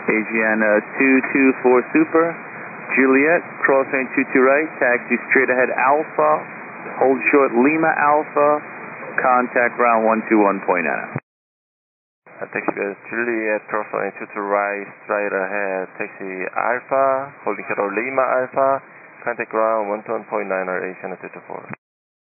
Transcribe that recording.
Asiana 224 Super, Juliet, crossing 22 right, taxi straight ahead Alpha, hold short Lima Alpha, contact ground 121.9. Taxi Juliet, crossing 22 right, straight ahead, taxi Alpha, holding short Lima Alpha, contact ground 121.9 or Asiana 224.